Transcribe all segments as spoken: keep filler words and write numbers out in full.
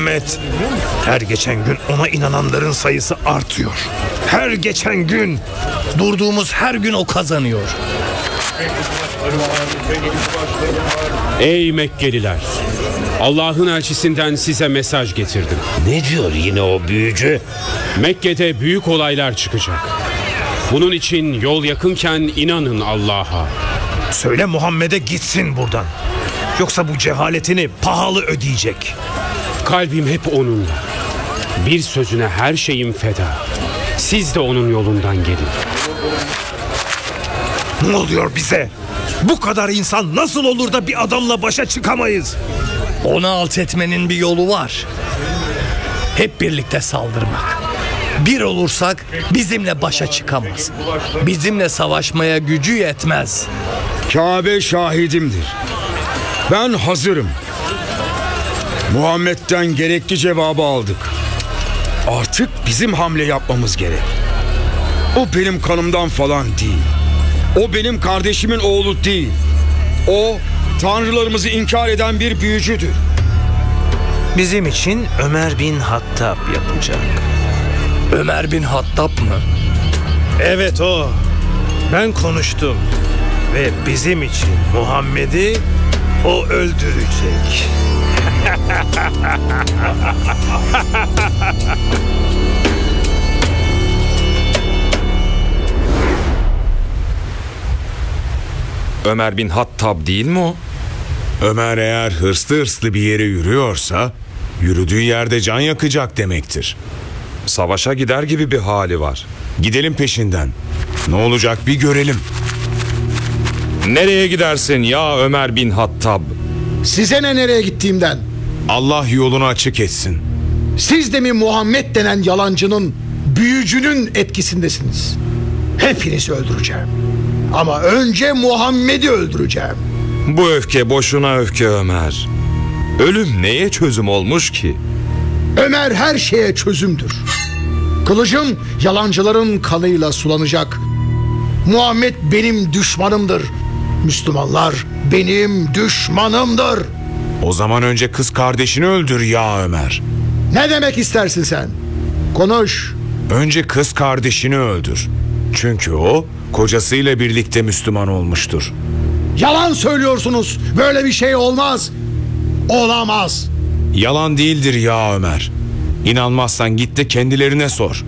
Muhammed. Her geçen gün ona inananların sayısı artıyor. Her geçen gün. Durduğumuz her gün o kazanıyor. Ey Mekkeliler! Allah'ın elçisinden size mesaj getirdim. Ne diyor yine o büyücü? Mekke'de büyük olaylar çıkacak. Bunun için yol yakınken inanın Allah'a. Söyle Muhammed'e gitsin buradan. Yoksa bu cehaletini pahalı ödeyecek. Kalbim hep onunla. Bir sözüne her şeyim feda. Siz de onun yolundan gelin. Ne oluyor bize? Bu kadar insan nasıl olur da bir adamla başa çıkamayız? Onu alt etmenin bir yolu var. Hep birlikte saldırmak. Bir olursak bizimle başa çıkamaz. Bizimle savaşmaya gücü yetmez. Kabe şahidimdir. Ben hazırım. Muhammed'den gerekli cevabı aldık. Artık bizim hamle yapmamız gerek. O benim kanımdan falan değil. O benim kardeşimin oğlu değil. O tanrılarımızı inkar eden bir büyücüdür. Bizim için Ömer bin Hattab yapacak. Ömer bin Hattab mı? Evet o. Ben konuştum. Ve bizim için Muhammed'i o öldürecek. Ömer bin Hattab değil mi o? Ömer eğer hırslı hırslı bir yere yürüyorsa yürüdüğü yerde can yakacak demektir. Savaşa gider gibi bir hali var. Gidelim peşinden. Ne olacak bir görelim. Nereye gidersin ya Ömer bin Hattab? Size ne nereye gittiğimden? Allah yolunu açık etsin. Siz de mi Muhammed denen yalancının, büyücünün etkisindesiniz? Hepinizi öldüreceğim. Ama önce Muhammed'i öldüreceğim. Bu öfke boşuna öfke Ömer. Ölüm neye çözüm olmuş ki? Ömer her şeye çözümdür. Kılıcım yalancıların kanıyla sulanacak. Muhammed benim düşmanımdır. Müslümanlar benim düşmanımdır. O zaman önce kız kardeşini öldür ya Ömer. Ne demek istersin sen? Konuş. Önce kız kardeşini öldür. Çünkü o kocasıyla birlikte Müslüman olmuştur. Yalan söylüyorsunuz. Böyle bir şey olmaz. Olamaz. Yalan değildir ya Ömer. İnanmazsan git de kendilerine sor.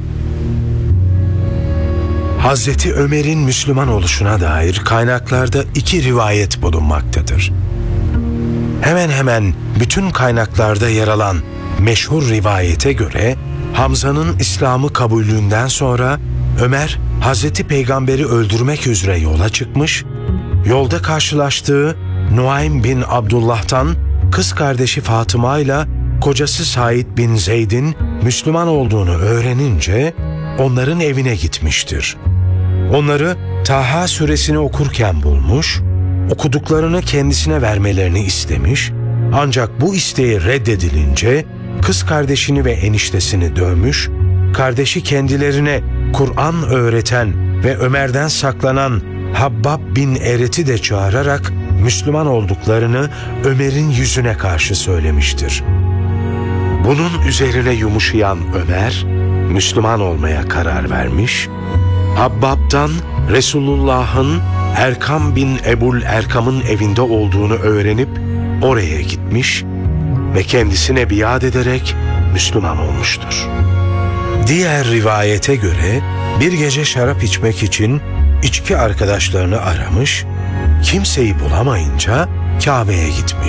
Hazreti Ömer'in Müslüman oluşuna dair kaynaklarda iki rivayet bulunmaktadır. Hemen hemen bütün kaynaklarda yer alan meşhur rivayete göre Hamza'nın İslam'ı kabulünden sonra Ömer Hazreti Peygamber'i öldürmek üzere yola çıkmış, yolda karşılaştığı Nuaym bin Abdullah'tan kız kardeşi Fatıma ile kocası Said bin Zeyd'in Müslüman olduğunu öğrenince onların evine gitmiştir. Onları Taha suresini okurken bulmuş, okuduklarını kendisine vermelerini istemiş, ancak bu isteği reddedilince kız kardeşini ve eniştesini dövmüş, kardeşi kendilerine Kur'an öğreten ve Ömer'den saklanan Habbab bin Eret'i de çağırarak Müslüman olduklarını Ömer'in yüzüne karşı söylemiştir. Bunun üzerine yumuşayan Ömer, Müslüman olmaya karar vermiş, Habbab'dan Resulullah'ın Erkam bin Ebul Erkam'ın evinde olduğunu öğrenip oraya gitmiş ve kendisine biat ederek Müslüman olmuştur. Diğer rivayete göre bir gece şarap içmek için içki arkadaşlarını aramış, kimseyi bulamayınca Kabe'ye gitmiş.